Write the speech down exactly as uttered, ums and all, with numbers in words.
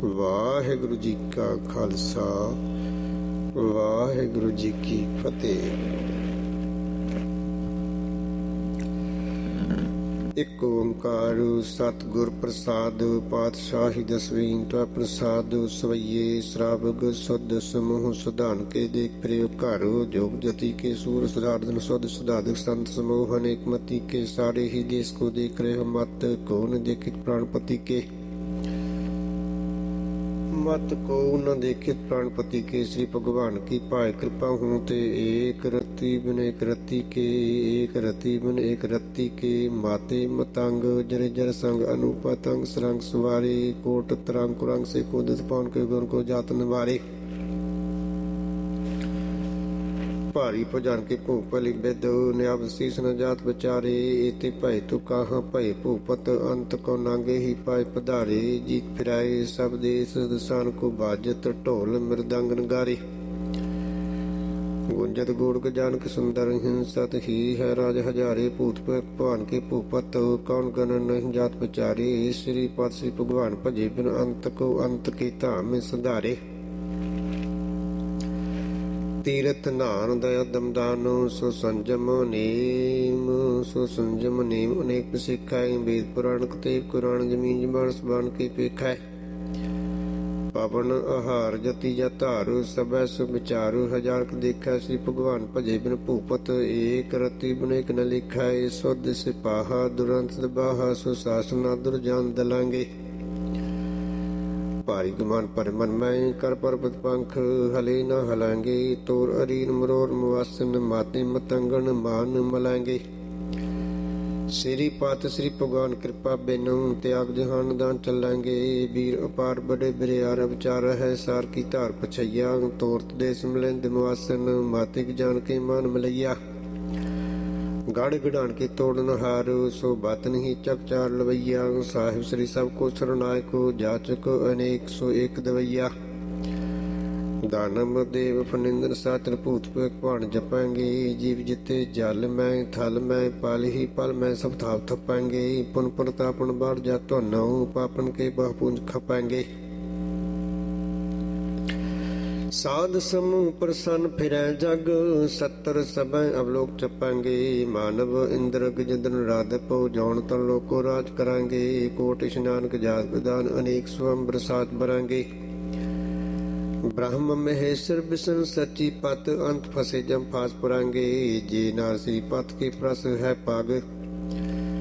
ਵਾਹਿਗੁਰੂ ਜੀ ਕਾ ਖਾਲਸਾ, ਵਾਹਿਗੁਰੂ ਜੀ ਕੀ ਫਤਿਹ। ਇੱਕ ਓੰਕਾਰ ਸਤਿਗੁਰ ਪ੍ਰਸਾਦ, ਪਾਤਸ਼ਾਹੀ ਦਸਵੀਂ ਤੈ ਪ੍ਰਸਾਦ। ਸਵਈਏ ਸ਼ਰਾਬਗ ਸੁਧ ਸਮੂਹ ਸੁਧਾਨ ਕੇ ਦੇਖ ਪ੍ਰਿਯ ਘਰ, ਜੋਗ ਜਤੀ ਕੇ ਸੂਰ ਸਦਾਰਦਨ ਸੁਧ ਸੁਧਾਦਿਕ ਸੰਤ ਸਮੂਹ ਅਨੇਕ ਮਤੀ ਕੇ। सारे ही देश को देख रहे मत, को न देखित प्राणपति के मत को न देखित प्राणपति के। श्री भगवान की पाए कृपा हूँ ते एक रति बिन एक रति के, एक रति बिन एक रति के। माते मतंग जर जर संग अनुपतंग सरंग सवारे, कोट तरंग कुरंग से कोदित पान के गुण को जात निवारे। भारी भुजन के भूप भली बिद, न्याब शीस न जात विचारे। एते भय तु कहाँ भय भूपत, अंत को नांगे ही पाए पधारे। जीत फिराए सब देश दसान को बाजत, ढोल मृदंग नगारे। गुंजत गोड़ गजानक सुंदर, हिंसत ही है राज हजारे। भूत भगवान के भूपत, कौन गण नहीं जात विचारे। श्री पद श्री भगवान भजे बिन, अंत को अंत के धाम में सुधारे। तीरथ नान दया दमदान, सो संजम नेम सो संजम नेम। अनेक सिखाए वेद पुराण कतेब कुरान, जमीन जबान सबान के पेखाए। पवन आहार जति जतार, सब सु विचार। हजार देखा श्री भगवान भजे बिन भूपत, एक रति बिन एक न लिखा। सुध सिपाहा दुरंत दबाहा, सो शासन दुर्जान दलांगे। भारी गुमान पर मन में कर पर्वत पंख, हले न हलांगे। तोर अरीन मरोर मुआसन, माते मतंगन मान मलांगे। श्री पात श्री भगवान कृपा बिनु, त्याग जहान दान चलांगे। वीर अपार बड़े बिरियार, विचार है सार की धार पछैया। तोरत देश मिलेंद मुआसन, माते जान के मान मलैया। गढ़ गढ़ान के तोड़न हार, सो बात नहीं चक चार लवैया। साहिब श्री सब को शरणाय को, जाचक अनेक सो एक दवैया। दानव देव फनिंदर सातर, भूत भगवान जपाएंगे। जीव जिते जल में थल में, पाल ही पल में सब थाप थपाएंगे। पुन प्रतापन बाढ़ जा नौ, पापन के बहुपुंज खपाएंगे। साध समूह प्रसन्न फिरै जग, सत्तर सब अवलोक चपाएंगे। मानव इंद्र गजदन राधप, जौन तन लोक को राज करांगे। कोट स्नान जात विधान, अनेक स्वयं बरसात बरांगे। ब्रह्म महेश्वर विष्णु सच्ची पत, अंत फसे जम फास पुरांगे। जे नार श्री पत के प्रस है पाग,